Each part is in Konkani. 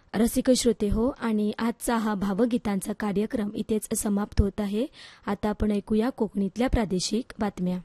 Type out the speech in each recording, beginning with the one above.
रसिक श्रोते हो आणि आजचा हा भावगीतांचा कार्यक्रम इथेच समाप्त होत आहे. आता आपण ऐकूया कोकणीतल्या प्रादेशिक बातम्या.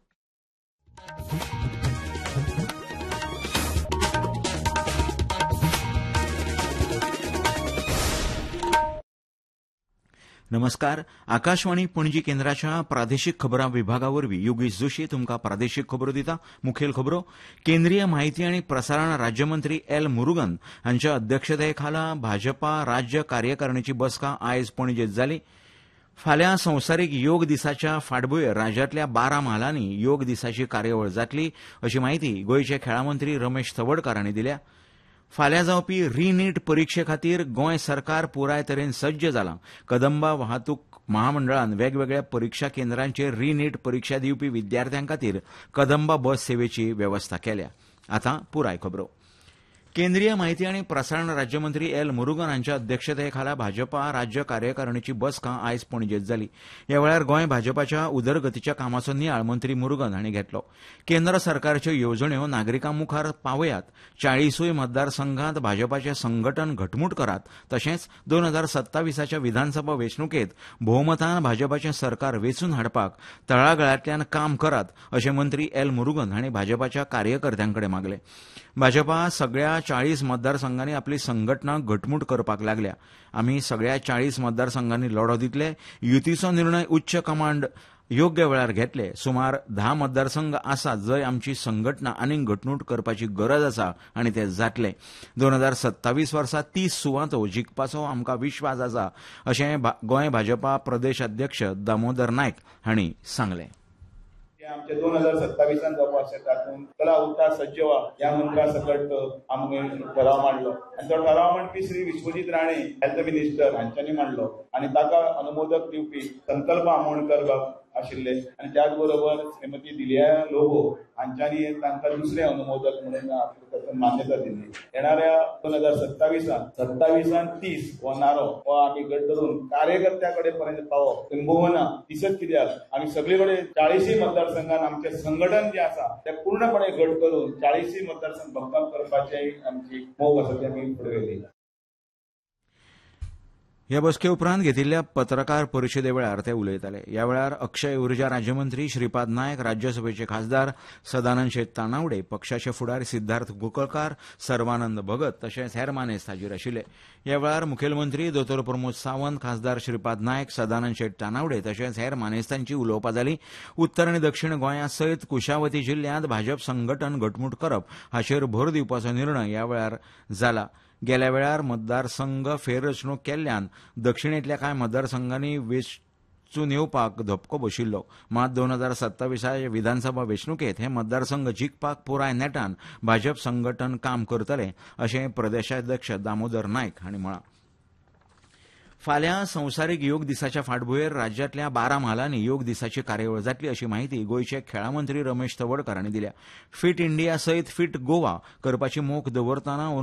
नमस्कार. आकाशवाणी पणजी केंद्राच्या प्रादेशीक खबरां विभागावरवीं योगेश जोशी तुमकां प्रादेशीक खबरो दिता. मुखेल खबरो. केंद्रीय म्हायती आनी प्रसारण राज्यमंत्री एल मुरुगन हांच्या अध्यक्षतायेखाला भाजपा राज्य कार्यकारिणीची बसका आयज पणजेंत जाली. फाल्यां संवसारीक योग दिसाच्या फाटभुंयेर राज्यांतल्या 12 म्हालांनी योग दिसाची कार्यावळ जातली अशी माहिती गोंयचे खेळां मंत्री रमेश तवडकार हांणी दिल्या. फाल्यां जावपी री-नीट परिक्षे खातीर गोंय सरकार पुराय तरेन सज्ज जालां. कदंबा वाहतूक महामंडळान वेगवेगळ्या परिक्षा केंद्रांचेर री-नीट परिक्षा दिवपी विद्यार्थ्यां खातीर कदंबा बस सेवेची वेवस्था केल्या. आतां पुराय खबरो. केंद्रीय म्हायती आनी प्रसारण राज्यमंत्री एल मुरुगन हांच्या अध्यक्षतायेखाला भाजपा राज्य कार्यकारिणीची बसका आयज पणजेंत जाली. ह्या वेळार गोंय भाजपाच्या उदरगतीच्या कामाचो नियाळ मंत्री मुरुगन हांणी घेतलो. केंद्र सरकारच्यो येवजण्यो नागरिकां मुखार पावयात, 40 मतदारसंघांत भाजपाचें संघटन घटमूट करात, तशेंच 2027च्या विधानसभा वेंचणुकेंत भोवमतान भाजपाचें सरकार वेंचून हाडपाक तळागाळांतल्यान काम करात अशें मंत्री एल मुरुगन हांणी भाजपाच्या कार्यकर्त्यां कडेन मागलें. भाजपा सगळ्या 40 मतदारसंघांनी आपली संघटना घटमूट करपाक लागल्या. आमी सगळ्या 40 मतदारसंघांनी लढो दितले. युतीचो निर्णय उच्च कमांड योग्य वेळार घेतले. सुमार 10 मतदारसंघ आसात जंय आमची संघटना आनीक घटमूट करपाची गरज आसा आनी ते जातले. 2027 वर्सा 30 सुवातो जिखपाचो आमकां विश्वास आसा अशें गोंय भाजपा प्रदेश अध्यक्ष दामोदर नायक हांणी सांगलें. आमचे 2027 जावपा आसा तातूंत कला उरता सज्ज व्हा ह्या मंत्रा सकट आमगे ठराव मांडलो आनी तो ठराव मांडपी श्री विश्वजीत राणे हेल्थ मिनिस्टर हांच्यांनी मांडलो आनी ताका अनुमोदक दिवपी संकल्प आमोणकर आशिल्ले आनी त्याच बरोबर श्रीमती दिल्या लोबो हांच्यांनी तांकां दुसरे अनुमोदक म्हणून मान्यता दिली. येणाऱ्या 2027 30 हो नारो हो आमी गट धरून कार्यकर्त्या कडेन पर्यंत पावप किंबहुना दिसत कित्याक आमी सगळे कडेन 40 मतदारसंघात आमचे संघटन जे आसा ते पूर्णपणे गट करून 40 मतदारसंघ भक्कम करपाची आमची मोख आसा ती आमी फुडें व्हेली. ह्या बसके उपरांत घेतिल्ल्या पत्रकार परिशदे वेळार ते उलयताले. ह्या वेळार अक्षय उर्जा राज्यमंत्री श्रीपाद नायक, राज्यसभेचे खासदार सदानंद शेट तानावडे, पक्षाचे फुडारी सिद्धार्थ गोकळकार, सर्वानंद भगत तशेंच हेर मानेस्त हाजीर आशिल्ले. ह्या वेळार मुखेलमंत्री दोतोर प्रमोद सावंत, खासदार श्रीपाद नायक, सदानंद शेट तानावडे तशेंच हेर मानेस्तांची उलोवपां जालीं. उत्तर आनी दक्षिण गोंया सयत कुशावती जिल्ल्यांत भाजप संघटन घटमूट करप हाचेर भर दिवपाचो निर्णय ह्या वेळार जाला. गेल्या वेळार मतदारसंघ फेररचणूक केल्ल्यान दक्षिणेंतल्या कांय मतदारसंघांनी वेंचून येवपाक धपको बशिल्लो. मात 2027 विधानसभा वेंचणुकेंत हे मतदारसंघ जिखपाक पुराय नेटान भाजप संघटन काम करतले अशें प्रदेशाध्यक्ष दामोदर नायक हांणी म्हळां. फाल्यां संवसारीक योग दिसाच्या फाटभुंयेर राज्यांतल्या 12 म्हालांनी योग दिसाची कार्यावळ जातली अशी माहिती गोंयचे खेळां मंत्री रमेश तवडकार हांणी दिल्या. फीट इंडिया सयत फीट गोवा करपाची मोख दवरतना